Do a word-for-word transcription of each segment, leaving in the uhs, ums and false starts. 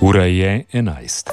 Ura je enajst.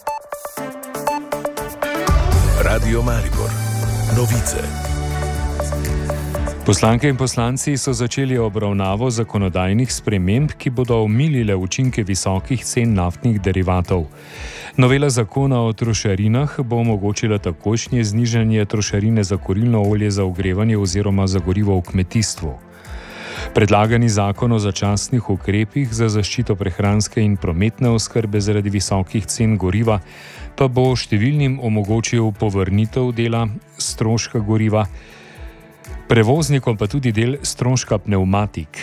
Radio Maribor. Novice. Poslanke in poslanci so začeli obravnavo zakonodajnih sprememb, ki bodo omilile učinke visokih cen naftnih derivatov. Novela zakona o trošarinah bo omogočila takojšnje znižanje trošarine za kurilno olje za ogrevanje oziroma za gorivo v kmetijstvu. Predlagani zakon o začasnih ukrepih za zaščito prehranske in prometne oskrbe zaradi visokih cen goriva pa bo številnim omogočil povrnitev dela stroška goriva, prevoznikom pa tudi del stroška pnevmatik.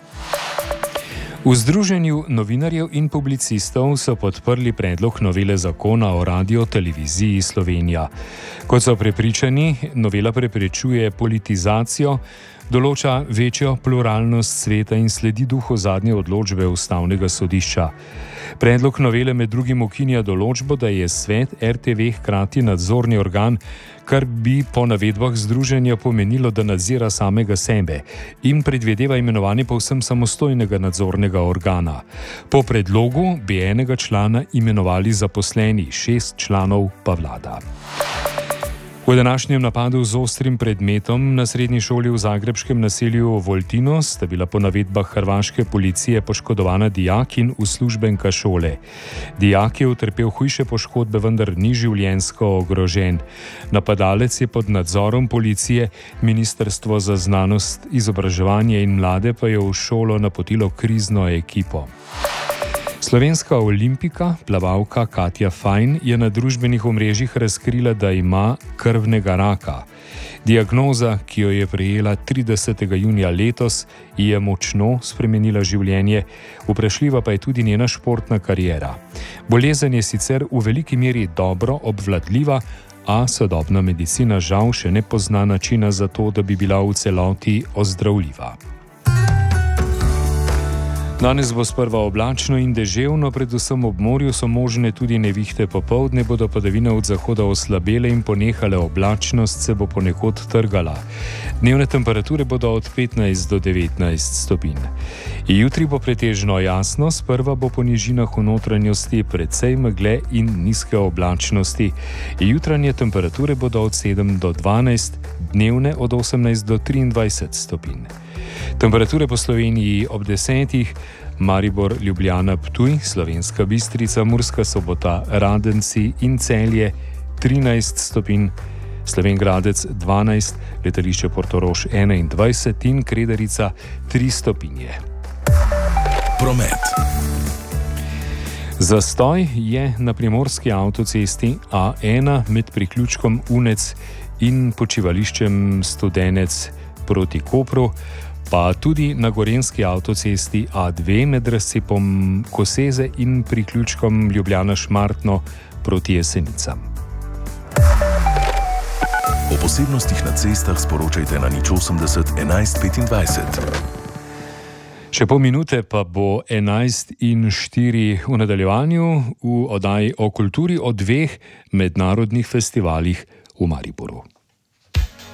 V Združenju novinarjev in publicistov so podprli predlog novele zakona o radioteleviziji Slovenija. Kot so prepričani, novela preprečuje politizacijo, določa večjo pluralnost sveta in sledi duhu zadnje odločbe Ustavnega sodišča. Predlog novele med drugim ukinja določbo, da je svet er te ve hkrati nadzorni organ, kar bi po navedbah združenja pomenilo, da nadzira samega sebe in predvideva imenovanje povsem samostojnega nadzornega organa. Po predlogu bi enega člana imenovali zaposleni, šest članov pa vlada. V današnjem napadu z ostrim predmetom na srednji šoli v zagrebškem naselju Voltino sta bila po navedbah hrvaške policije poškodovana dijak in uslužbenka šole. Dijak je utrpel hujše poškodbe, vendar ni življenjsko ogrožen. Napadalec je pod nadzorom policije, Ministrstvo za znanost, izobraževanje in mlade pa je v šolo napotilo krizno ekipo. Slovenska olimpika, plavalka Katja Fajn, je na družbenih omrežjih razkrila, da ima krvnega raka. Diagnoza, ki jo je prejela tridesetega junija letos, ji je močno spremenila življenje, vprašljiva pa je tudi njena športna kariera. Bolezen je sicer v veliki meri dobro obvladljiva, a sodobna medicina žal še ne pozna načina za to, da bi bila v celoti ozdravljiva. Danes bo sprva oblačno in deževno, predvsem ob morju so možne tudi nevihte, popoldne bodo padavine od zahoda oslabele in ponehale, oblačnost se bo ponekod trgala. Dnevne temperature bodo od petnajst do devetnajst stopinj. Jutri bo pretežno jasno, sprva bo po nižinah v notranjosti precej megle in nizke oblačnosti. Jutranje temperature bodo od sedem do dvanajst, dnevne od osemnajst do triindvajset stopinj. Temperature po Sloveniji ob desetih, Maribor, Ljubljana, Ptuj, Slovenska Bistrica, Murska Sobota, Radenci in Celje trinajst stopinj, Slovenj Gradec dvanajst, letališče Portorož enaindvajset in Kredarica tri stopinje. Promet. Zastoj je na primorski avtocesti A ena med priključkom Unec in počivališčem Studenec proti Kopru, pa tudi na gorenjski avtocesti A dve med razcepom Koseze in priključkom Ljubljana-Šmartno proti Jesenicam. O posebnostih na cestah sporočajte na nič osemdeset enajst petindvajset. Še pol minute pa bo enajst in štiri v nadaljevanju v oddaji o kulturi o dveh mednarodnih festivalih v Mariboru.